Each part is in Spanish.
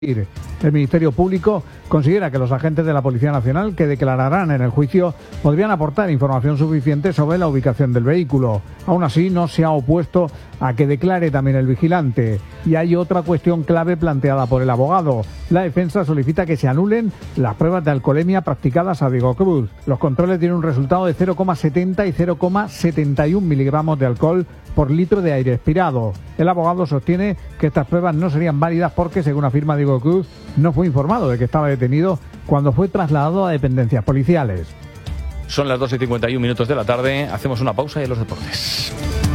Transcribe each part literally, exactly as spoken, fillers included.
El Ministerio Público considera que los agentes de la Policía Nacional que declararán en el juicio podrían aportar información suficiente sobre la ubicación del vehículo. Aún así, no se ha opuesto a que declare también el vigilante. Y hay otra cuestión clave planteada por el abogado. La defensa solicita que se anulen las pruebas de alcoholemia practicadas a Diego Cruz. Los controles dieron un resultado de cero coma setenta y cero coma setenta y uno miligramos de alcohol por litro de aire expirado. El abogado sostiene que estas pruebas no serían válidas porque, según afirma Diego Cruz, no fue informado de que estaba detenido cuando fue trasladado a dependencias policiales. Son las dos y cincuenta y un minutos de la tarde. Hacemos una pausa y los deportes.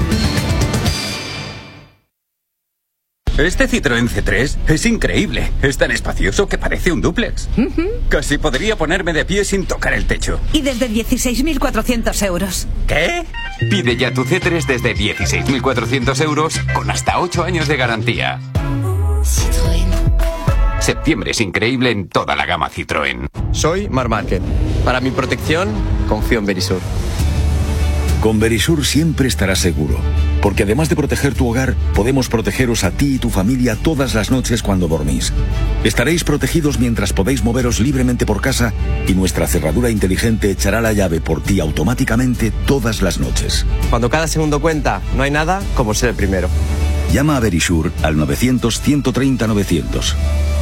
Este Citroën C tres es increíble. Es tan espacioso que parece un dúplex. Uh-huh. Casi podría ponerme de pie sin tocar el techo. Y desde dieciséis mil cuatrocientos euros. ¿Qué? Pide ya tu C tres desde dieciséis mil cuatrocientos euros con hasta ocho años de garantía. Citroën. Septiembre es increíble en toda la gama Citroën. Soy Marc Márquez. Para mi protección, confío en Verisur. Con Verisur siempre estarás seguro, porque además de proteger tu hogar, podemos protegeros a ti y tu familia todas las noches cuando dormís. Estaréis protegidos mientras podéis moveros libremente por casa y nuestra cerradura inteligente echará la llave por ti automáticamente todas las noches. Cuando cada segundo cuenta, no hay nada como ser el primero. Llama a Verisur al novecientos, ciento treinta, novecientos.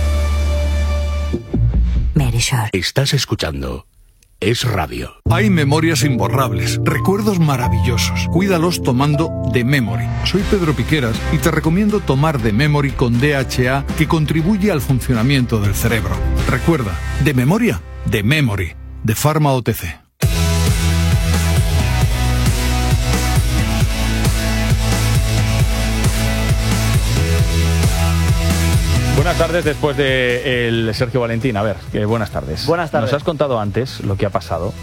Verisur. Estás escuchando Es Radio. Hay memorias imborrables, recuerdos maravillosos. Cuídalos tomando The Memory. Soy Pedro Piqueras y te recomiendo tomar The Memory con D H A, que contribuye al funcionamiento del cerebro. Recuerda, de memoria, The Memory, de Pharma O T C. Buenas tardes después de el Sergio Valentín. A ver, que buenas tardes. Buenas tardes. Nos has contado antes lo que ha pasado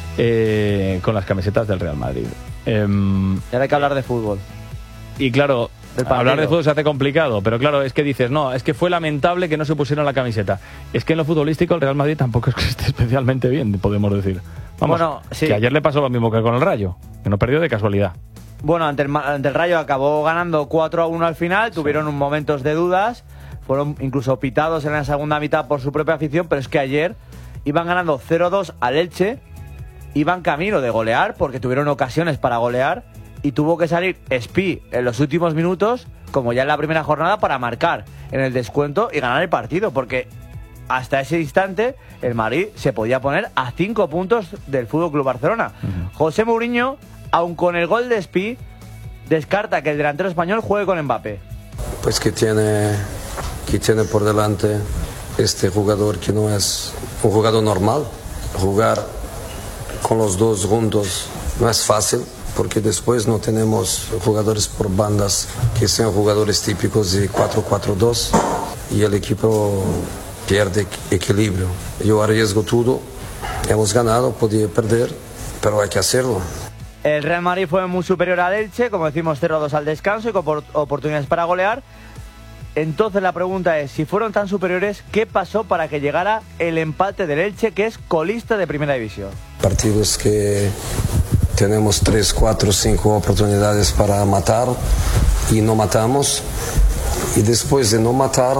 eh, con las camisetas del Real Madrid. Eh, y ahora hay que hablar de fútbol. Y claro, hablar de fútbol se hace complicado, pero claro, es que dices, no, es que fue lamentable que no se pusieron la camiseta. Es que en lo futbolístico el Real Madrid tampoco es que esté especialmente bien, podemos decir. Vamos, bueno, sí. Que ayer le pasó lo mismo que con el Rayo, que no perdió de casualidad. Bueno, ante el, ante el Rayo acabó ganando cuatro a uno al final, sí. Tuvieron momentos de dudas. Fueron incluso pitados en la segunda mitad por su propia afición, pero es que ayer iban ganando cero dos al Elche, iban camino de golear porque tuvieron ocasiones para golear y tuvo que salir Spi en los últimos minutos, como ya en la primera jornada, para marcar en el descuento y ganar el partido, porque hasta ese instante el Madrid se podía poner a cinco puntos del F C Barcelona. Uh-huh. José Mourinho, aun con el gol de Spi, descarta que el delantero español juegue con Mbappé. Pues que tiene... que tiene por delante este jugador que no es un jugador normal. Jugar con los dos juntos no es fácil, porque después no tenemos jugadores por bandas que sean jugadores típicos de cuatro cuatro dos y el equipo pierde equilibrio. Yo arriesgo todo, hemos ganado, podía perder, pero hay que hacerlo. El Real Madrid fue muy superior al Elche, como decimos, cero dos al descanso y con oportunidades para golear. Entonces la pregunta es, si fueron tan superiores, ¿qué pasó para que llegara el empate del Elche, que es colista de Primera División? Partidos que tenemos tres, cuatro, cinco oportunidades para matar y no matamos. Y después de no matar,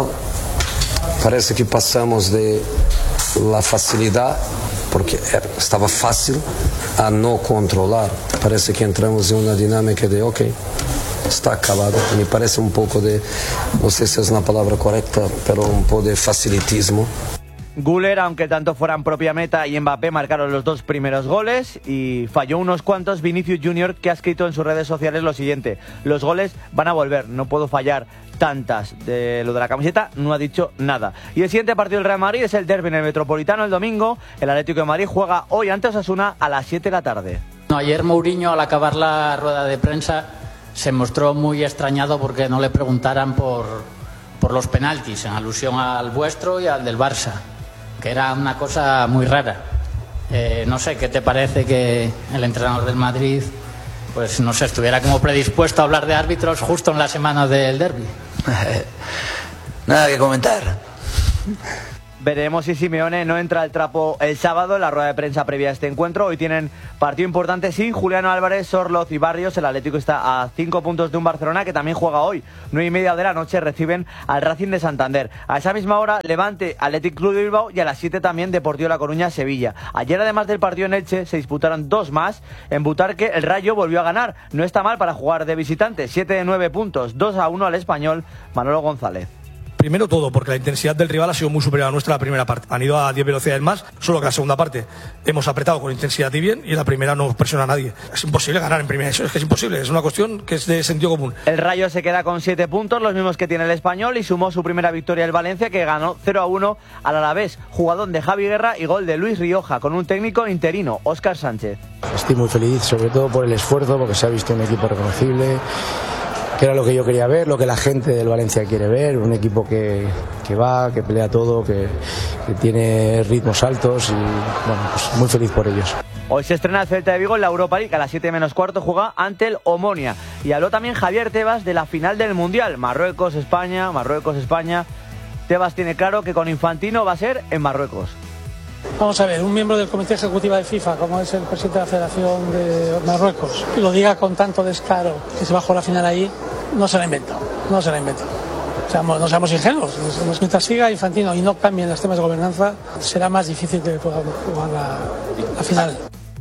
parece que pasamos de la facilidad, porque estaba fácil, a no controlar. Parece que entramos en una dinámica de, ok, está acabado. Me parece un poco de, no sé si es una palabra correcta, pero un poco de facilitismo. Güler, aunque tanto fueran propia meta, y Mbappé marcaron los dos primeros goles y falló unos cuantos Vinicius Junior, que ha escrito en sus redes sociales lo siguiente: los goles van a volver, no puedo fallar tantas. De lo de la camiseta no ha dicho nada. Y el siguiente partido del Real Madrid es el derbi en el Metropolitano el domingo. El Atlético de Madrid juega hoy ante Osasuna a las siete de la tarde. No, ayer Mourinho, al acabar la rueda de prensa, se mostró muy extrañado porque no le preguntaran por, por los penaltis, en alusión al vuestro y al del Barça, que era una cosa muy rara. Eh, no sé, ¿qué te parece que el entrenador del Madrid, pues no sé, estuviera como predispuesto a hablar de árbitros justo en la semana del derbi? Nada que comentar. Veremos si Simeone no entra al trapo el sábado en la rueda de prensa previa a este encuentro. Hoy tienen partido importante sin Julián Álvarez, Sorloz y Barrios. El Atlético está a cinco puntos de un Barcelona que también juega hoy. Nueve y media de la noche reciben al Racing de Santander. A esa misma hora, Levante, Athletic Club de Bilbao y a las siete también Deportivo La Coruña, Sevilla. Ayer, además del partido en Elche, se disputaron dos más. En Butarque, el Rayo volvió a ganar. No está mal para jugar de visitante. siete de nueve puntos, dos a uno al Español. Manolo González. Primero todo, porque la intensidad del rival ha sido muy superior a nuestra la primera parte. Han ido a diez velocidades más, solo que la segunda parte hemos apretado con intensidad y bien, y en la primera no presiona a nadie. Es imposible ganar en primera, eso es que es imposible, es una cuestión que es de sentido común. El Rayo se queda con siete puntos, los mismos que tiene el Español, y sumó su primera victoria el Valencia, que ganó cero a uno al Alavés. Jugadón de Javi Guerra y gol de Luis Rioja, con un técnico interino, Óscar Sánchez. Estoy muy feliz, sobre todo por el esfuerzo, porque se ha visto un equipo reconocible, que era lo que yo quería ver, lo que la gente del Valencia quiere ver, un equipo que, que va, que pelea todo, que, que tiene ritmos altos y bueno, pues muy feliz por ellos. Hoy se estrena el Celta de Vigo en la Europa League, a las siete menos cuarto juega ante el Omonia. Y habló también Javier Tebas de la final del Mundial, Marruecos-España, Marruecos-España. Tebas tiene claro que con Infantino va a ser en Marruecos. Vamos a ver, un miembro del Comité Ejecutivo de FIFA, como es el presidente de la Federación de Marruecos, y lo diga con tanto descaro que se va a jugar la final ahí, no se la inventa, no se la inventa. O sea, no seamos ingenuos, mientras siga Infantino y no cambien los temas de gobernanza, será más difícil que podamos jugar la, la final.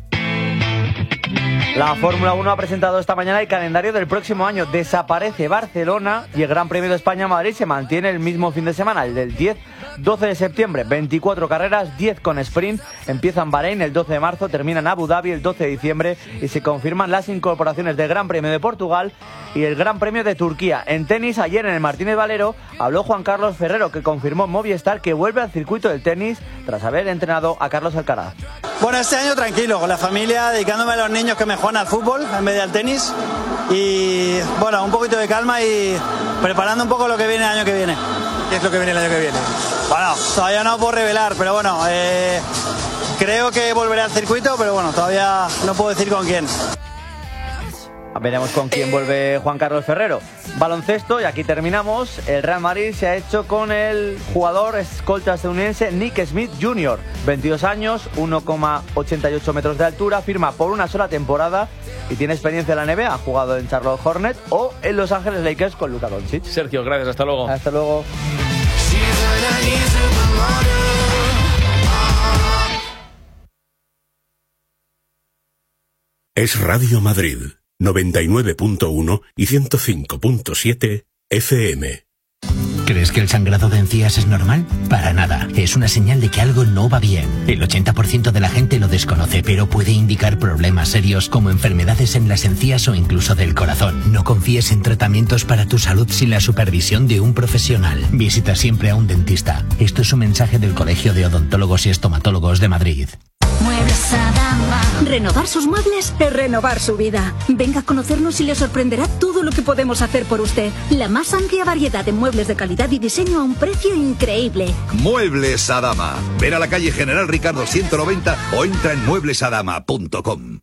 La Fórmula uno ha presentado esta mañana el calendario del próximo año. Desaparece Barcelona y el Gran Premio de España-Madrid se mantiene el mismo fin de semana, el del diez doce de septiembre. veinticuatro carreras, diez con sprint. Empiezan Bahrein el doce de marzo, terminan Abu Dhabi el doce de diciembre y se confirman las incorporaciones del Gran Premio de Portugal y el Gran Premio de Turquía. En tenis, ayer en el Martínez Valero habló Juan Carlos Ferrero, que confirmó en Movistar que vuelve al circuito del tenis tras haber entrenado a Carlos Alcaraz. Bueno, este año tranquilo, con la familia, dedicándome a los niños que me juegan al fútbol en vez de al tenis. Y bueno, un poquito de calma y preparando un poco lo que viene el año que viene. ¿Qué es lo que viene el año que viene? Bueno, todavía no puedo revelar, pero bueno, eh, creo que volveré al circuito, pero bueno, todavía no puedo decir con quién. Veremos con quién vuelve Juan Carlos Ferrero. Baloncesto, y aquí terminamos. El Real Madrid se ha hecho con el jugador escolta estadounidense Nick Smith junior veintidós años, uno coma ochenta y ocho metros de altura, firma por una sola temporada y tiene experiencia en la N B A. Ha jugado en Charlotte Hornets o en Los Ángeles Lakers con Luka Doncic. Sergio, gracias. Hasta luego. Hasta luego. Es Radio Madrid, noventa y nueve punto uno y ciento cinco punto siete F M. ¿Crees que el sangrado de encías es normal? Para nada. Es una señal de que algo no va bien. El ochenta por ciento de la gente lo desconoce, pero puede indicar problemas serios como enfermedades en las encías o incluso del corazón. No confíes en tratamientos para tu salud sin la supervisión de un profesional. Visita siempre a un dentista. Esto es un mensaje del Colegio de Odontólogos y Estomatólogos de Madrid. Muebles Adama. Renovar sus muebles es renovar su vida. Venga a conocernos y le sorprenderá todo lo que podemos hacer por usted. La más amplia variedad de muebles de calidad y diseño a un precio increíble. Muebles Adama. Ven a la calle General Ricardo ciento noventa o entra en muebles adama punto com.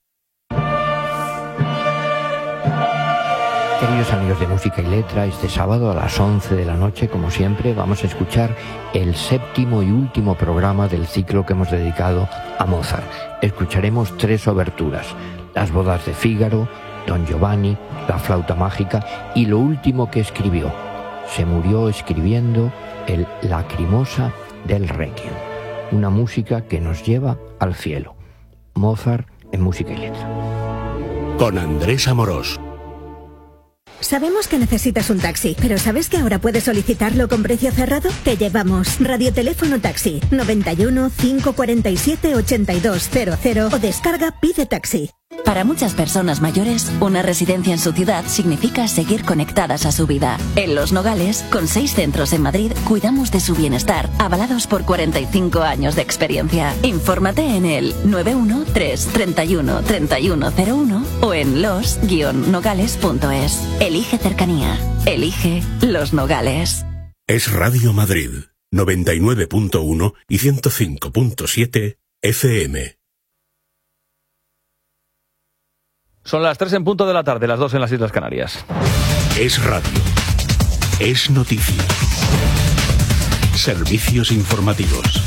Queridos amigos de Música y Letra, este sábado a las once de la noche, como siempre, vamos a escuchar el séptimo y último programa del ciclo que hemos dedicado a Mozart. Escucharemos tres oberturas: Las bodas de Fígaro, Don Giovanni, La flauta mágica y lo último que escribió. Se murió escribiendo el Lacrimosa del Requiem, una música que nos lleva al cielo. Mozart en Música y Letra. Con Andrés Amorós. Sabemos que necesitas un taxi, pero ¿sabes que ahora puedes solicitarlo con precio cerrado? Te llevamos Radioteléfono Taxi noventa y uno, cinco cuarenta y siete, ochenta y dos cero cero o descarga Pide Taxi. Para muchas personas mayores, una residencia en su ciudad significa seguir conectadas a su vida. En Los Nogales, con seis centros en Madrid, cuidamos de su bienestar, avalados por cuarenta y cinco años de experiencia. Infórmate en el nueve uno tres, treinta y uno, treinta y uno cero uno o en los guion nogales punto es. Elige cercanía. Elige Los Nogales. Es Radio Madrid, noventa y nueve punto uno y ciento cinco punto siete F M. Son las tres en punto de la tarde, las dos en las Islas Canarias. Es radio. Es noticia. Servicios informativos.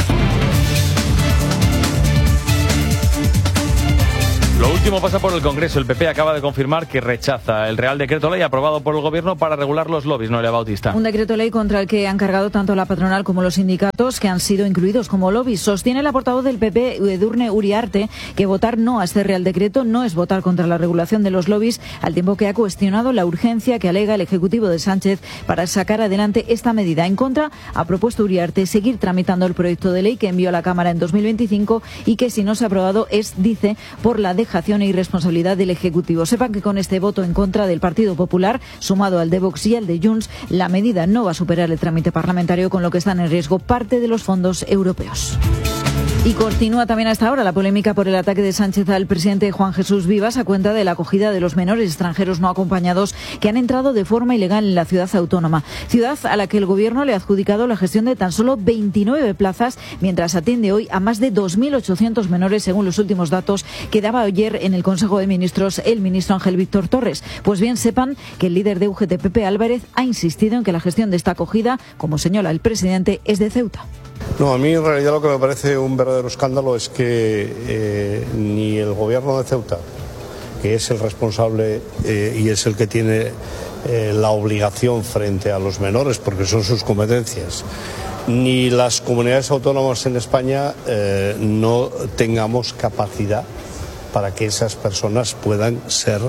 Lo último pasa por el Congreso. El P P acaba de confirmar que rechaza el Real Decreto Ley aprobado por el Gobierno para regular los lobbies. Noelia Bautista. Un decreto ley contra el que han cargado tanto la patronal como los sindicatos, que han sido incluidos como lobbies. Sostiene la portavoz del P P, Edurne Uriarte, que votar no a este Real Decreto no es votar contra la regulación de los lobbies, al tiempo que ha cuestionado la urgencia que alega el Ejecutivo de Sánchez para sacar adelante esta medida. En contra, ha propuesto Uriarte seguir tramitando el proyecto de ley que envió a la Cámara en dos mil veinticinco y que, si no se ha aprobado, es, dice, por la dejación e irresponsabilidad del Ejecutivo. Sepan que con este voto en contra del Partido Popular, sumado al de Vox y al de Junts, la medida no va a superar el trámite parlamentario, con lo que están en riesgo parte de los fondos europeos. Y continúa también hasta ahora la polémica por el ataque de Sánchez al presidente Juan Jesús Vivas a cuenta de la acogida de los menores extranjeros no acompañados que han entrado de forma ilegal en la ciudad autónoma. Ciudad a la que el Gobierno le ha adjudicado la gestión de tan solo veintinueve plazas, mientras atiende hoy a más de dos mil ochocientos menores, según los últimos datos que daba ayer en el Consejo de Ministros el ministro Ángel Víctor Torres. Pues bien, sepan que el líder de U G T, Pepe Álvarez, ha insistido en que la gestión de esta acogida, como señala el presidente, es de Ceuta. No, a mí en realidad lo que me parece un verdadero escándalo es que eh, ni el gobierno de Ceuta, que es el responsable eh, y es el que tiene eh, la obligación frente a los menores, porque son sus competencias, ni las comunidades autónomas en España eh, no tengamos capacidad para que esas personas puedan ser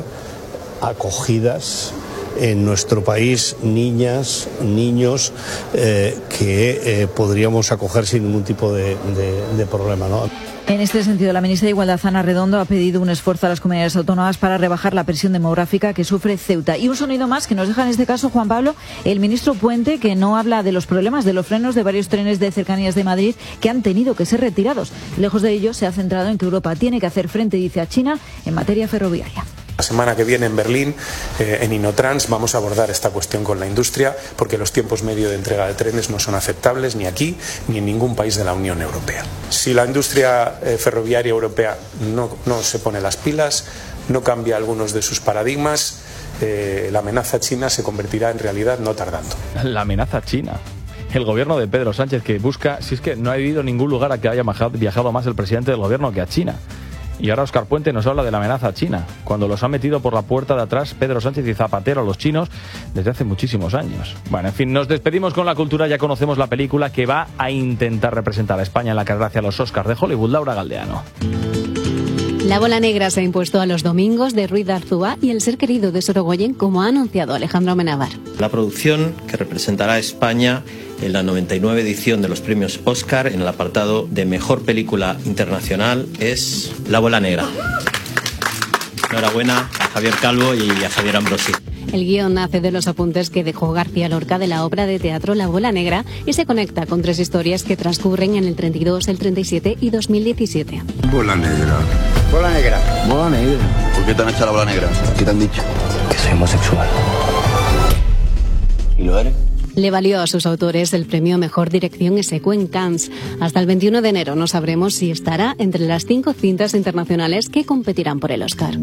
acogidas en nuestro país, niñas, niños eh, que eh, podríamos acoger sin ningún tipo de, de, de problema, ¿no? En este sentido, la ministra de Igualdad, Ana Redondo, ha pedido un esfuerzo a las comunidades autónomas para rebajar la presión demográfica que sufre Ceuta. Y un sonido más que nos deja en este caso, Juan Pablo, el ministro Puente, que no habla de los problemas de los frenos de varios trenes de cercanías de Madrid que han tenido que ser retirados. Lejos de ello, se ha centrado en que Europa tiene que hacer frente, dice, a China en materia ferroviaria. La semana que viene en Berlín, eh, en Inotrans, vamos a abordar esta cuestión con la industria, porque los tiempos medio de entrega de trenes no son aceptables ni aquí ni en ningún país de la Unión Europea. Si la industria eh, ferroviaria europea no, no se pone las pilas, no cambia algunos de sus paradigmas, eh, la amenaza china se convertirá en realidad no tardando. La amenaza china. El gobierno de Pedro Sánchez, que busca, si es que no ha habido ningún lugar a que haya viajado más el presidente del gobierno que a China. Y ahora Óscar Puente nos habla de la amenaza china, cuando los ha metido por la puerta de atrás Pedro Sánchez y Zapatero a los chinos desde hace muchísimos años. Bueno, en fin, nos despedimos con la cultura. Ya conocemos la película que va a intentar representar a España en la carrera hacia los Oscars de Hollywood. Laura Galdeano. La bola negra se ha impuesto a Los Domingos de Ruiz de Arzúa y El ser querido de Sorogoyen, como ha anunciado Alejandro Amenábar. La producción que representará a España en la noventa y nueve edición de los premios Oscar en el apartado de Mejor Película Internacional es La bola negra. Enhorabuena a Javier Calvo y a Javier Ambrosi. El guión nace de los apuntes que dejó García Lorca de la obra de teatro La bola negra y se conecta con tres historias que transcurren en el treinta y dos, el treinta y siete y dos mil diecisiete. Bola negra. Bola negra. Bola negra. ¿Por qué te han echado la bola negra? ¿Qué te han dicho? Que soy homosexual. ¿Y lo eres? Le valió a sus autores el premio Mejor Dirección Execuo en Cannes. Hasta el veintiuno de enero no sabremos si estará entre las cinco cintas internacionales que competirán por el Oscar.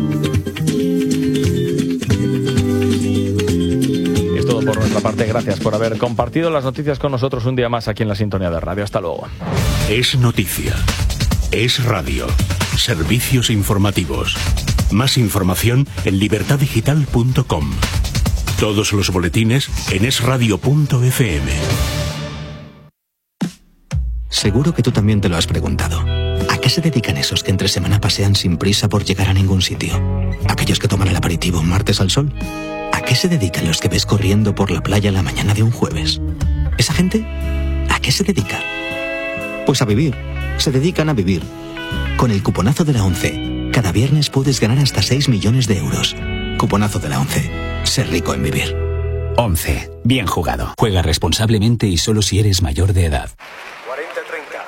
Es todo por nuestra parte. Gracias por haber compartido las noticias con nosotros un día más aquí en la sintonía de radio. Hasta luego. Es noticia. Es radio. Servicios informativos. Más información en libertad digital punto com. Todos los boletines en es radio punto efe eme. Seguro que tú también te lo has preguntado. ¿A qué se dedican esos que entre semana pasean sin prisa por llegar a ningún sitio? ¿Aquellos que toman el aperitivo un martes al sol? ¿A qué se dedican los que ves corriendo por la playa la mañana de un jueves? ¿Esa gente? ¿A qué se dedica? Pues a vivir. Se dedican a vivir. Con el cuponazo de la ONCE, cada viernes puedes ganar hasta seis millones de euros. Cuponazo de la ONCE. Ser rico en vivir. once. Bien jugado. Juega responsablemente y solo si eres mayor de edad. cuarenta treinta.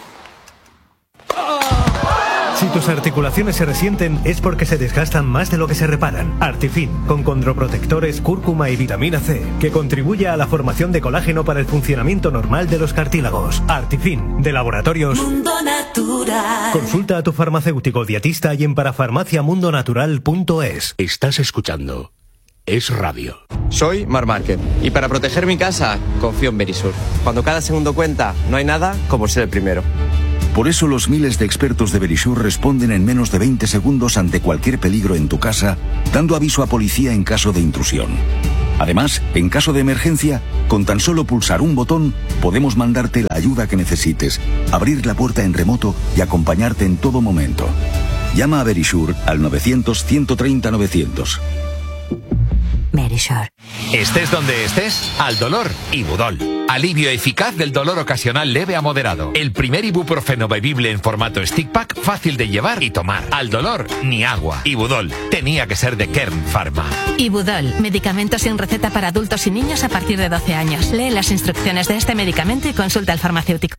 Si tus articulaciones se resienten es porque se desgastan más de lo que se reparan. Artifin, con condroprotectores, cúrcuma y vitamina C, que contribuye a la formación de colágeno para el funcionamiento normal de los cartílagos. Artifin, de Laboratorios Mundo Natural. Consulta a tu farmacéutico dietista y en parafarmaciamundonatural punto es. Estás escuchando Es radio. Soy Mar Márquez y para proteger mi casa confío en Verisur. Cuando cada segundo cuenta, no hay nada como ser el primero. Por eso los miles de expertos de Verisur responden en menos de veinte segundos ante cualquier peligro en tu casa, dando aviso a policía en caso de intrusión. Además, en caso de emergencia, con tan solo pulsar un botón, podemos mandarte la ayuda que necesites, abrir la puerta en remoto y acompañarte en todo momento. Llama a Verisur al novecientos, ciento treinta, novecientos. Verisur. Estés donde estés, al dolor, Ibudol. Alivio eficaz del dolor ocasional leve a moderado. El primer ibuprofeno bebible en formato stick pack, fácil de llevar y tomar. Al dolor, ni agua. Ibudol. Tenía que ser de Kern Pharma. Ibudol. Medicamento sin receta para adultos y niños a partir de doce años. Lee las instrucciones de este medicamento y consulta al farmacéutico.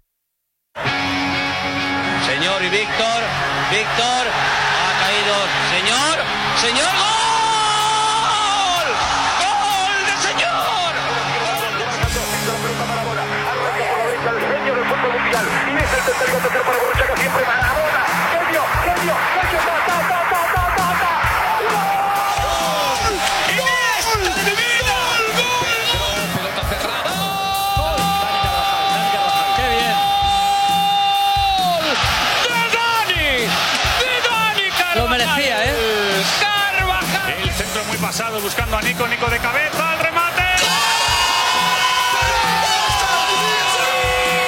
Señor y Víctor. Víctor. Ha caído. Señor. Señor. ¡Gol! Lo merecía, ¿eh? El centro muy pasado buscando a Nico, Nico de cabeza al